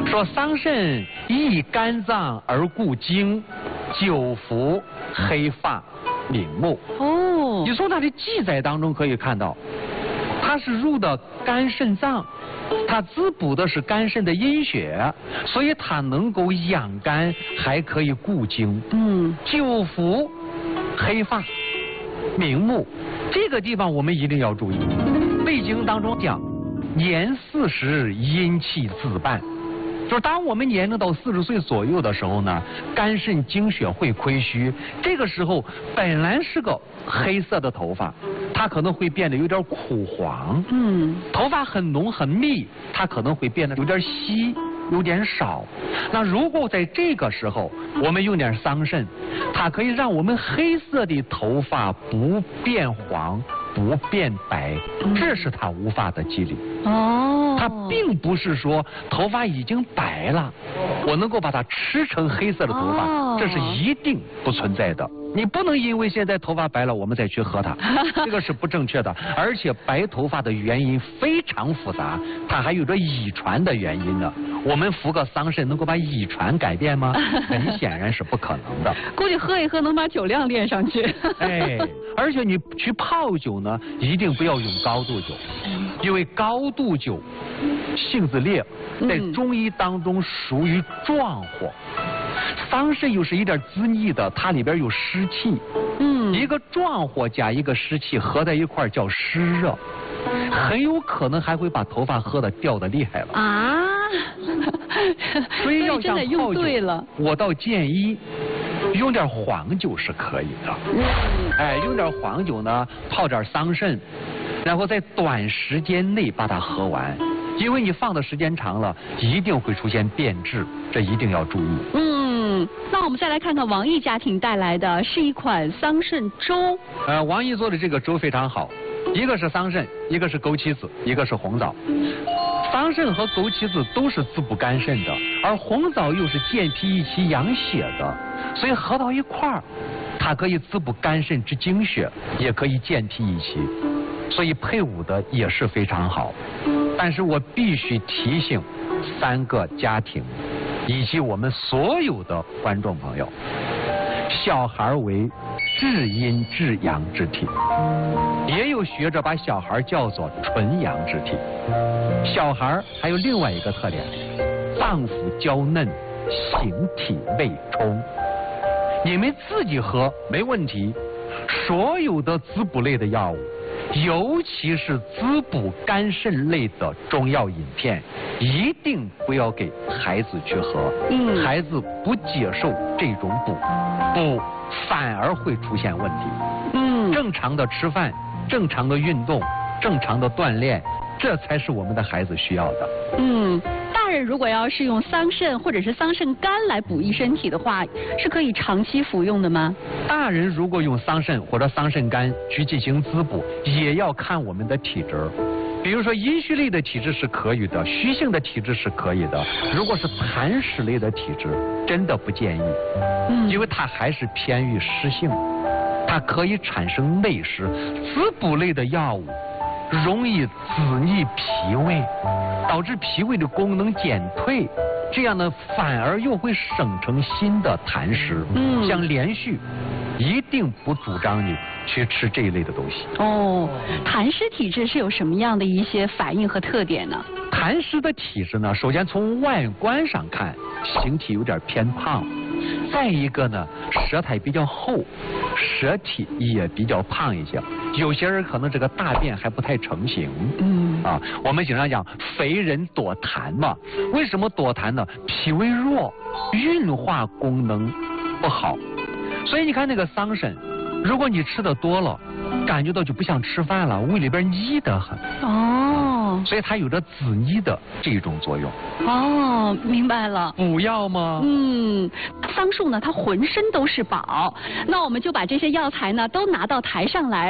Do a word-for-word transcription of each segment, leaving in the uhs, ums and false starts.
说桑葚益肝脏而固精，久服黑发明目。哦，你从它的记载当中可以看到，它是入的肝肾脏，它滋补的是肝肾的阴血，所以它能够养肝，还可以固精。嗯，久服黑发明目，这个地方我们一定要注意。《胃经》当中讲，年四十阴气自半，就是当我们年龄到四十岁左右的时候呢，肝肾精血会亏虚，这个时候本来是个黑色的头发，它可能会变得有点枯黄。嗯，头发很浓很密，它可能会变得有点稀，有点少。那如果在这个时候我们用点桑葚，它可以让我们黑色的头发不变黄不变白，这是它无发的机理。哦，它并不是说头发已经白了，我能够把它吃成黑色的头发，哦，这是一定不存在的。你不能因为现在头发白了，我们再去喝它，这个是不正确的。而且白头发的原因非常复杂，它还有着遗传的原因呢。我们服个桑葚能够把遗传改变吗？很显然是不可能的。 估计喝一喝能把酒量练上去。 哎，而且你去泡酒呢，一定不要用高度酒，因为高度酒性子烈，在中医当中属于壮火。桑葚又是一点滋腻的，它里边有湿气。嗯，一个壮火加一个湿气合在一块儿叫湿热，很有可能还会把头发喝得掉得厉害了。啊，所以要想泡酒，我倒建议用点黄酒是可以的。嗯，哎，用点黄酒呢，泡点桑葚，然后在短时间内把它喝完。因为你放的时间长了，一定会出现变质，这一定要注意。 嗯，那我们再来看看王毅家庭带来的是一款桑葚粥。 呃，王毅做的这个粥非常好，一个是桑葚，一个是枸杞子，一个是红枣。桑葚和枸杞子都是滋补肝肾的，而红枣又是健脾益气养血的，所以合到一块儿，它可以滋补肝肾之精血，也可以健脾益气，所以配伍的也是非常好。但是我必须提醒三个家庭以及我们所有的观众朋友，小孩为至阴至阳之体，也有学者把小孩叫做纯阳之体。小孩还有另外一个特点，脏腑娇嫩，形体未充。你们自己喝没问题，所有的滋补类的药物，尤其是滋补肝肾类的中药饮片，一定不要给孩子去喝。嗯，孩子不接受这种补，补反而会出现问题。嗯，正常的吃饭，正常的运动，正常的锻炼，这才是我们的孩子需要的。 嗯，大人如果要是用桑葚或者是桑葚干来补益身体的话，是可以长期服用的吗？ 大人如果用桑葚或者桑葚干去进行滋补，也要看我们的体质。比如说阴虚类的体质是可以的，虚性的体质是可以的。如果是痰湿类的体质，真的不建议，嗯，因为它还是偏于湿性，它可以产生内湿。滋补类的药物容易滋腻脾胃，导致脾胃的功能减退，这样呢反而又会生成新的痰湿。嗯，像连续一定不主张你去吃这一类的东西。 哦，痰湿体质是有什么样的一些反应和特点呢？ 痰湿的体质呢，首先从外观上看，形体有点偏胖，再一个呢，舌苔比较厚，舌体也比较胖一些。有些人可能这个大便还不太成型。嗯，啊，我们经常讲肥人躲痰嘛，为什么躲痰呢？脾胃弱，运化功能不好。所以你看那个桑葚，如果你吃的多了，感觉到就不想吃饭了，胃里边腻得很。哦，所以它有着滋腻的这种作用。 哦，明白了。 补药吗？ 嗯，桑树呢，它浑身都是宝。那我们就把这些药材呢，都拿到台上来。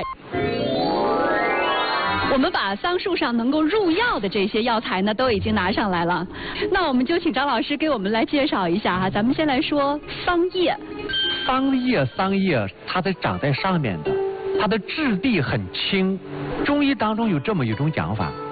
我们把桑树上能够入药的这些药材呢，都已经拿上来了。那我们就请张老师给我们来介绍一下哈。咱们先来说桑叶。 桑叶，桑叶，它是长在上面的，它的质地很轻。中医当中有这么一种讲法，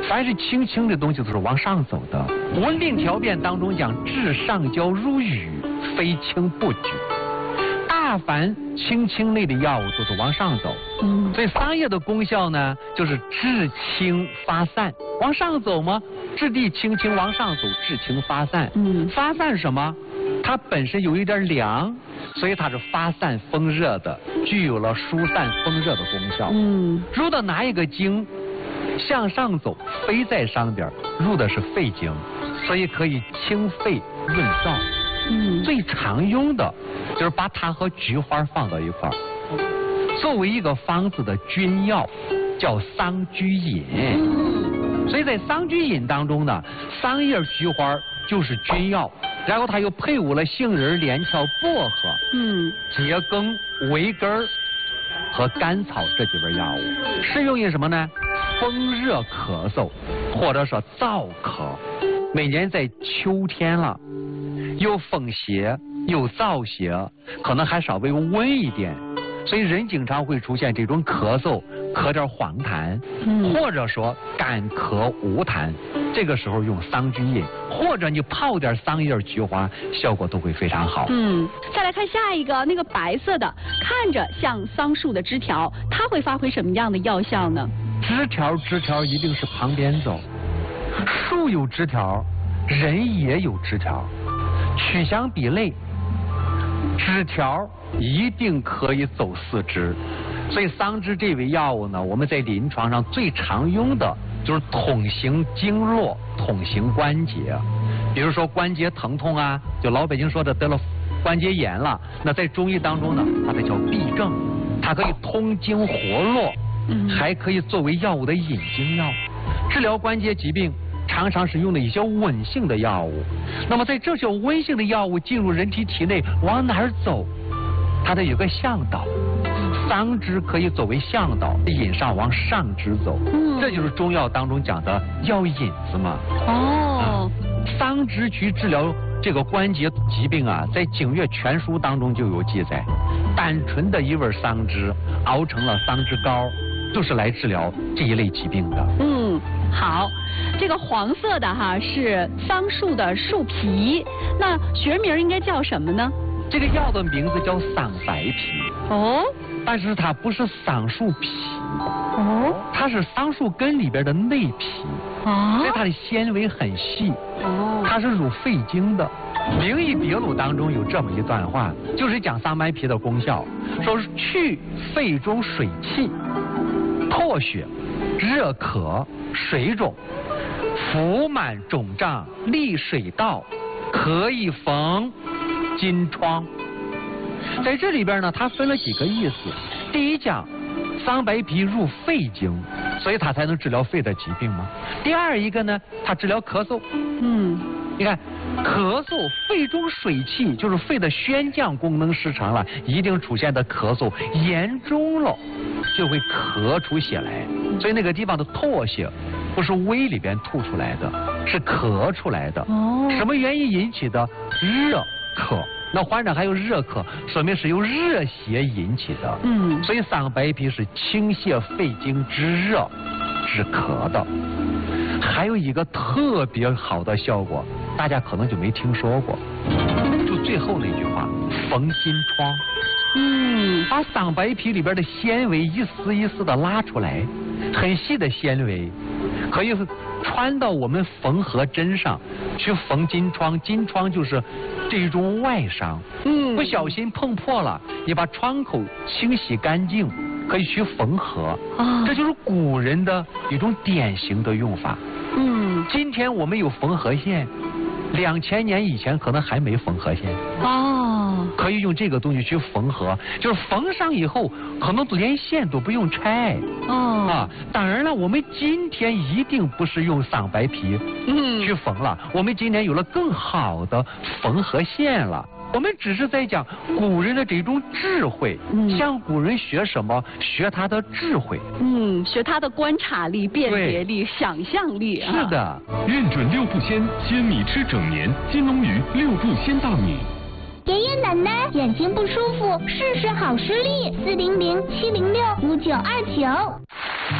凡是轻轻的东西都是往上走的。温病条辨当中讲治上焦如雨，非轻不举。大凡轻轻类的药物都是往上走，嗯，所以桑叶的功效呢，就是治轻发散，往上走吗？质地轻轻往上走，治轻发散。嗯，发散什么？它本身有一点凉，所以它是发散风热的，具有了疏散风热的功效。嗯，入的哪一个经？向上走，肺在上边，入的是肺经，所以可以清肺润燥。嗯，最常用的就是把它和菊花放到一块儿，作为一个方子的君药，叫桑菊饮。所以在桑菊饮当中呢，桑叶菊花就是君药，然后它又配伍了杏仁、连翘、薄荷、嗯、桔梗、维根和甘草这几味药物，适用于什么呢？风热咳嗽，或者说燥咳。每年在秋天了，又风邪又燥邪，可能还稍微温一点，所以人经常会出现这种咳嗽，咳点黄痰，嗯、或者说干咳无痰，这个时候用桑菊饮，或者你泡点桑叶菊花，效果都会非常好。 嗯，再来看下一个，那个白色的，看着像桑树的枝条，它会发挥什么样的药效呢？ 枝条枝条一定是旁边走，树有枝条，人也有枝条，取香比类，枝条一定可以走四肢。所以桑枝这味药物呢，我们在临床上最常用的就是通行经络、通行关节。比如说关节疼痛啊，就老北京说的得了关节炎了，那在中医当中呢，把它叫痹症，它可以通经活络，还可以作为药物的引经药。治疗关节疾病常常是用的一些温性的药物。那么在这些温性的药物进入人体体内，往哪儿走？它得有个向导。桑枝可以作为向导，引上往上肢走，嗯，这就是中药当中讲的药引子嘛。哦，嗯、桑枝去治疗这个关节疾病啊，在《景岳全书》当中就有记载。单纯的一味桑枝熬成了桑枝膏，就是来治疗这一类疾病的。嗯， 好，这个黄色的哈是桑树的树皮，那学名应该叫什么呢？ 这个药的名字叫桑白皮。哦。但是它不是桑树皮，哦，它是桑树根里边的内皮，哦，所以它的纤维很细，哦，它是入肺经的。《灵异别录》当中有这么一段话，就是讲桑白皮的功效，说是去肺中水气、破血、热咳、水肿、腹满肿胀、利水道，可以缝金疮。在这里边呢，它分了几个意思。第一讲，桑白皮入肺经，所以它才能治疗肺的疾病吗？第二一个呢，它治疗咳嗽。嗯，你看，咳嗽，肺中水气就是肺的宣降功能失常了，一定出现的咳嗽严重了，就会咳出血来。所以那个地方的唾血不是胃里边吐出来的，是咳出来的。哦，什么原因引起的？热咳。那患者还有热咳，说明是由热邪引起的。嗯，所以桑白皮是清泻肺经之热止咳的。还有一个特别好的效果，大家可能就没听说过，就最后那句话，缝金疮。嗯，把桑白皮里边的纤维一丝一丝的拉出来，很细的纤维，可以穿到我们缝合针上去缝金疮。金疮就是这种外伤，嗯，不小心碰破了，你把创口清洗干净，可以去缝合。啊，这就是古人的一种典型的用法。嗯，今天我们有缝合线，两千年以前可能还没缝合线。哦，可以用这个东西去缝合，就是缝上以后，可能连线都不用拆。哦，啊，当然了，我们今天一定不是用桑白皮嗯去缝了，我们今天有了更好的缝合线了。我们只是在讲古人的这种智慧，嗯，向古人学什么？学他的智慧， 嗯，学他的观察力、辨别力、想象力。 是的，啊， 认准六步鲜，鲜米吃整年，金龙鱼六步鲜大米。 爷爷奶奶眼睛不舒服，试试好视力，四零零七零六五九二九。